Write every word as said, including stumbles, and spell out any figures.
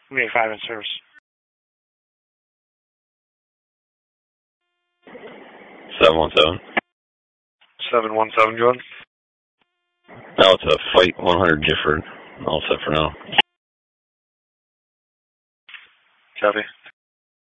We have five in service. seven one seven. seven one seven, go ahead. Now it's a Fight one hundred Gifford. All set for now. Copy.